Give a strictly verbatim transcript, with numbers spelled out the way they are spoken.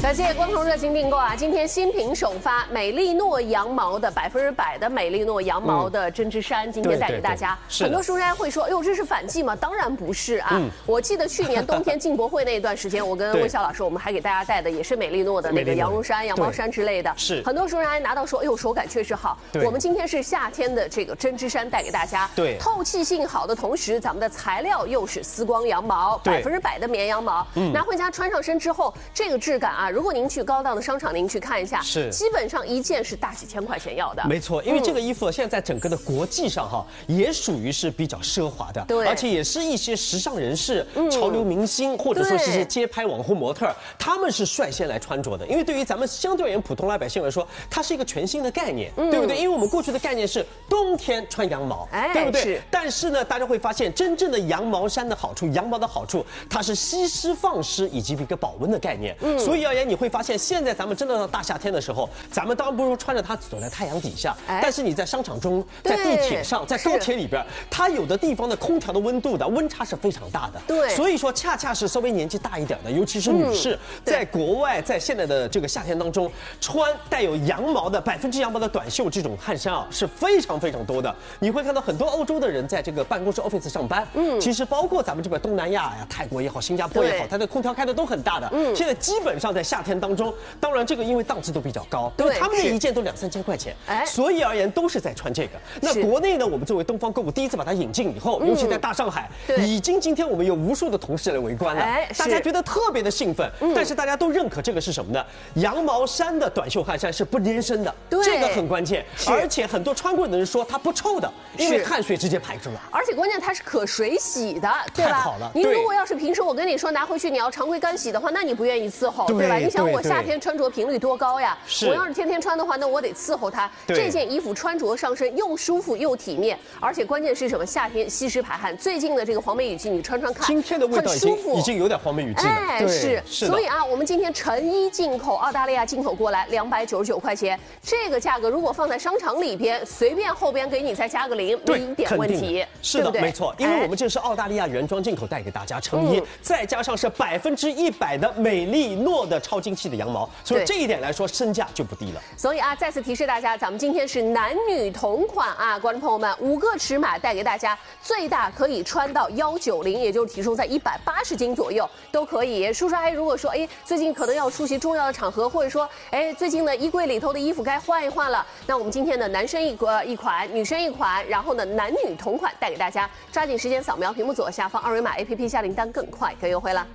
感谢光头热情订购啊！今天新品首发，美丽诺羊毛的百分之百的美丽诺羊毛的针织衫，今天带给大家。很多书斋会说，哎呦，这是反季吗？当然不是啊！嗯、我记得去年冬天进博会那一段时间，我跟魏笑老师，我们还给大家带的也是美丽诺的那个羊绒衫、羊毛衫之类的。是很多书斋拿到说，哎呦，手感确实好。我们今天是夏天的这个针织衫带给大家，对，透气性好的同时，咱们的材料又是丝光羊毛，百分之百的绵羊毛，嗯、拿回家穿上身之后，这个质感啊。 如果您去高档的商场，您去看一下，是基本上一件是大几千块钱要的。 没错，因为这个衣服现在在整个的国际上哈，也属于是比较奢华的，对，而且也是一些时尚人士、潮流明星或者说是街拍网红模特，他们是率先来穿着的。因为对于咱们相对而言普通老百姓来说，它是一个全新的概念，对不对？因为我们过去的概念是冬天穿羊毛，对不对？但是呢，大家会发现真正的羊毛衫的好处，羊毛的好处，它是吸湿放湿以及一个保温的概念。嗯，所以而言。 你会发现，现在咱们真的到大夏天的时候，咱们当然不是说穿着它走在太阳底下，哎、但是你在商场中、在地铁上、在高铁里边，它有的地方的空调的温度的温差是非常大的。对，所以说恰恰是稍微年纪大一点的，尤其是女士，嗯、在国外，在现在的这个夏天当中，穿带有羊毛的百分之羊毛的短袖这种汗衫啊，是非常非常多的。你会看到很多欧洲的人在这个办公室 office 上班，嗯，其实包括咱们这边东南亚呀、泰国也好、新加坡也好，它的空调开的都很大的。嗯，现在基本上在夏 夏天当中，当然这个因为档次都比较高，对，他们的一件都两三千块钱，哎，所以而言都是在穿这个。那国内呢，我们作为东方购物第一次把它引进以后，尤其在大上海，已经今天我们有无数的同事来围观了，大家觉得特别的兴奋。但是大家都认可这个是什么呢？羊毛衫的短袖汗衫是不粘身的，这个很关键。而且很多穿过的人说它不臭的，因为汗水直接排出来。而且关键它是可水洗的，对吧？ 太好了。 您如果要是平时我跟你说拿回去你要常规干洗的话，那你不愿意伺候，对吧？ 你想我夏天穿着频率多高呀？我要是天天穿的话，那我得伺候它。这件衣服穿着上身又舒服又体面，而且关键是什么？夏天吸湿排汗。最近的这个黄梅雨季，你穿穿看， 今天的味道已经已经有点黄梅雨季了。 哎，是是。所以啊，我们今天成衣进口，澳大利亚进口过来两百九十九块钱，这个价格如果放在商场里边，随便后边给你再加个零，没一点问题。 是的，没错，因为我们这是澳大利亚原装进口带给大家成衣，再加上是百分之一百的美丽诺的超精细的羊毛。 所以这一点来说，身价就不低了。 所以啊，再次提示大家，咱们今天是男女同款啊，观众朋友们，五个尺码带给大家，最大可以穿到幺九零，也就是体重在一百八十斤左右都可以。叔叔阿姨如果说，哎，最近可能要出席重要的场合，或者说，哎，最近的衣柜里头的衣服该换一换了，那我们今天的男生一个一款，女生一款，然后呢，男女同款带给大家，抓紧时间扫描屏幕左下方二维码 A P P 下订单更快，更优惠了。